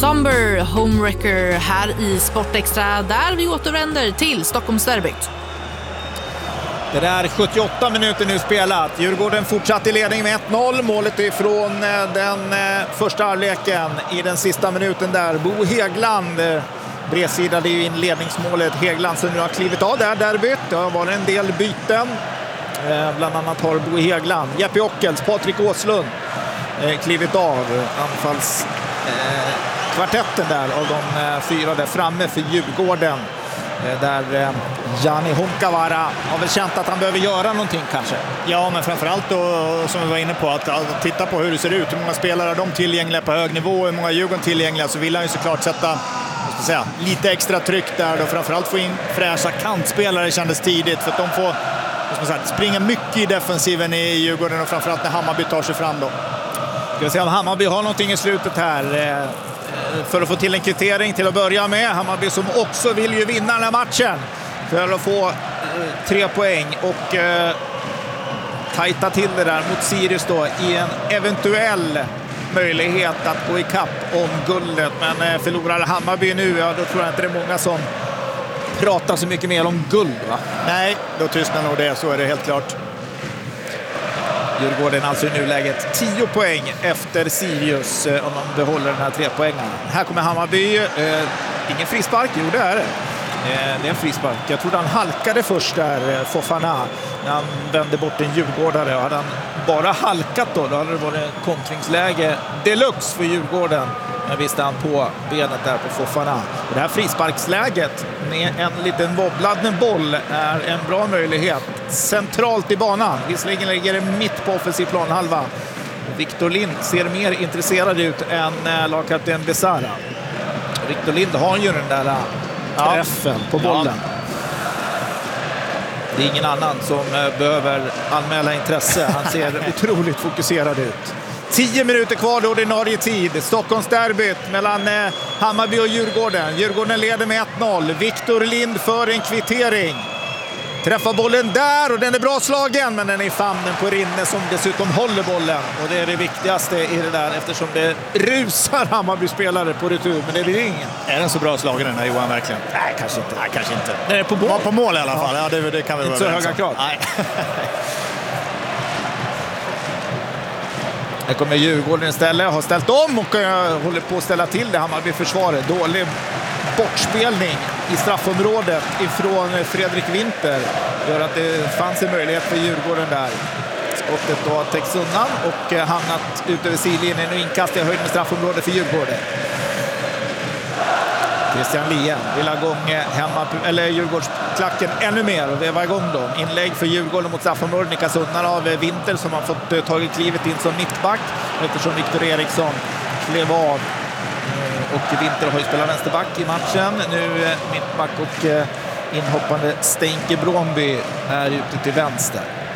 Somber Homewrecker här i Sportextra, där vi återvänder till Stockholmsderbyt. Det är 78 minuter nu spelat. Djurgården fortsatt i ledning med 1-0. Målet ifrån den första halvleken i den sista minuten där. Bo Häggland bredsidade ju in ledningsmålet. Häggland som nu har klivit av där derbyt. Det har varit en del byten. Bland annat har Bo Häggland, Jeppe Ockels, Patrik Åslund klivit av. Kvartetten där av de fyra där framme för Djurgården. Där Jani Honkavara har väl känt att han behöver göra någonting kanske. Ja, men framförallt då, som vi var inne på, att titta på hur det ser ut. Hur många spelare är de tillgängliga på hög nivå, hur många Djurgården tillgängliga, så vill han ju såklart sätta lite extra tryck där då. Framförallt få in fräscha kantspelare kändes tidigt, för att de får springa mycket i defensiven i Djurgården, och framförallt när Hammarby tar sig fram då. Ska vi se om Hammarby har någonting i slutet här för att få till en kvittering till att börja med. Hammarby som också vill ju vinna den här matchen för att få 3 poäng och tajta till det där mot Sirius då i en eventuell möjlighet att gå i kapp om guldet. Men förlorar Hammarby nu, ja, då tror jag inte det är många som pratar så mycket mer om guld, va? Nej, då tystnar nog det, så är det helt klart. Djurgården alltså i nuläget 10 poäng efter Sirius om man behåller den här 3 poängen. Här kommer Hammarby. Ingen frispark, jo det är det. Det är en frispark. Jag trodde han halkade först där, Fofana, när han vände bort en djurgårdare. Hade han bara halkat då hade det varit kontringsläge deluxe för Djurgården. Men visste han på benet där på Fofana. Och det här frisparksläget med en liten wobblad boll är en bra möjlighet. Centralt i banan. Visserligen ligger det mitt på offensiv planhalva. Victor Lind ser mer intresserad ut än lagkapten Besara. Victor Lind har ju den där träffen på bollen. Ja. Det är ingen annan som behöver anmäla intresse. Han ser otroligt fokuserad ut. 10 minuter kvar då, ordinarie tid. Stockholmsderbyt mellan Hammarby och Djurgården. Djurgården leder med 1-0. Victor Lind för en kvittering. Träffar bollen där och den är bra slagen, men den är i famnen på Rinne som dessutom håller bollen. Och det är det viktigaste i det där, eftersom det rusar Hammarby-spelare på retur, men det blir ingen. Är den så bra slagen den här, Johan, verkligen? Nej, kanske inte. Nej, kanske inte. Den är på mål. Ja, på mål i alla fall. Ja, det kan vi inte så höga krav. Nej. Här kommer Djurgården istället, har ställt om och håller på att ställa till det. Hammarby-försvaret. Dålig bortspelning i straffområdet ifrån Fredrik Winter gör att det fanns en möjlighet för Djurgården där. Skottet då har täckts undan och hamnat ut över sidlinjen och inkast i höjd med straffområdet för Djurgården. Christian Lien vill ha igång Djurgårdsklacken ännu mer och veva igång dem. Inlägg för Djurgården mot straffområdet, nickas undan av Winter som har fått tagit klivet in som mittback eftersom Victor Eriksson klev av. Och Winter har ju spelat vänsterback i matchen. Nu mittback och inhoppande Stenke Bromby är ute till vänster.